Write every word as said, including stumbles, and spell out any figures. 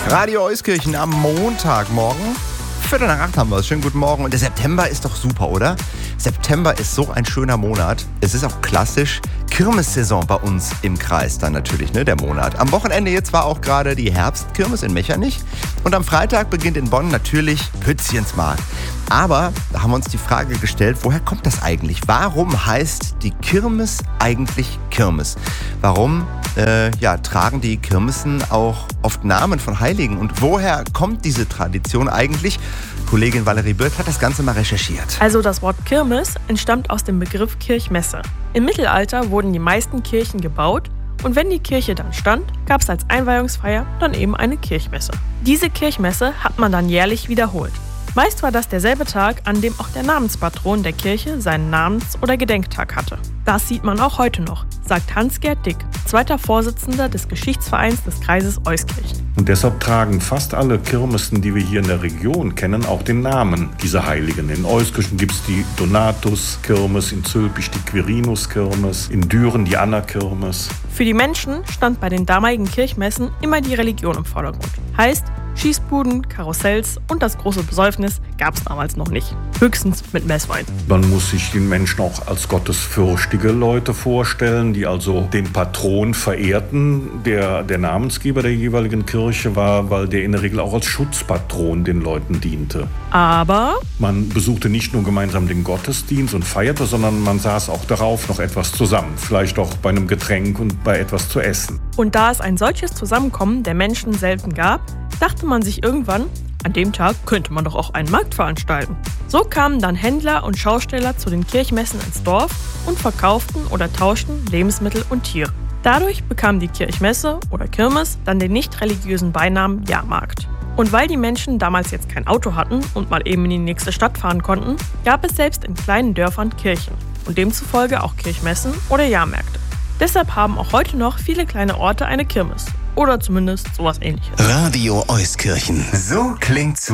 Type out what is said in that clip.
Radio Euskirchen am Montagmorgen. Viertel nach acht haben wir es. Schönen guten Morgen. Und der September ist doch super, oder? September ist so ein schöner Monat. Es ist auch klassisch Kirmessaison bei uns im Kreis dann natürlich, ne, der Monat. Am Wochenende jetzt war auch gerade die Herbstkirmes in Mechernich. Und am Freitag beginnt in Bonn natürlich Pützchensmarkt. Aber da haben wir uns die Frage gestellt, woher kommt das eigentlich? Warum heißt die Kirmes eigentlich Kirmes? Warum äh, ja, tragen die Kirmesen auch oft Namen von Heiligen? Und woher kommt diese Tradition eigentlich? Kollegin Valerie Birk hat das Ganze mal recherchiert. Also das Wort Kirmes entstammt aus dem Begriff Kirchmesse. Im Mittelalter wurden die meisten Kirchen gebaut und wenn die Kirche dann stand, gab es als Einweihungsfeier dann eben eine Kirchmesse. Diese Kirchmesse hat man dann jährlich wiederholt. Meist war das derselbe Tag, an dem auch der Namenspatron der Kirche seinen Namens- oder Gedenktag hatte. Das sieht man auch heute noch, sagt Hans-Gerd Dick, zweiter Vorsitzender des Geschichtsvereins des Kreises Euskirchen. Und deshalb tragen fast alle Kirmesen, die wir hier in der Region kennen, auch den Namen dieser Heiligen. In Euskirchen gibt es die Donatus-Kirmes, in Zülpich die Quirinus-Kirmes, in Düren die Anna-Kirmes. Für die Menschen stand bei den damaligen Kirchmessen immer die Religion im Vordergrund. Heißt, Schießbuden, Karussells und das große Besäufnis gab es damals noch nicht. Höchstens mit Messwein. Man muss sich den Menschen auch als gottesfürchtige Leute vorstellen, die also den Patron verehrten, der der Namensgeber der jeweiligen Kirche war, weil der in der Regel auch als Schutzpatron den Leuten diente. Aber Man besuchte nicht nur gemeinsam den Gottesdienst und feierte, sondern man saß auch darauf noch etwas zusammen. Vielleicht auch bei einem Getränk und bei etwas zu essen. Und da es ein solches Zusammenkommen der Menschen selten gab, dachte man sich irgendwann, an dem Tag könnte man doch auch einen Markt veranstalten. So kamen dann Händler und Schausteller zu den Kirchmessen ins Dorf und verkauften oder tauschten Lebensmittel und Tiere. Dadurch bekam die Kirchmesse oder Kirmes dann den nicht religiösen Beinamen Jahrmarkt. Und weil die Menschen damals jetzt kein Auto hatten und mal eben in die nächste Stadt fahren konnten, gab es selbst in kleinen Dörfern Kirchen und demzufolge auch Kirchmessen oder Jahrmärkte. Deshalb haben auch heute noch viele kleine Orte eine Kirmes. Oder zumindest sowas Ähnliches. Radio Euskirchen. So klingt's.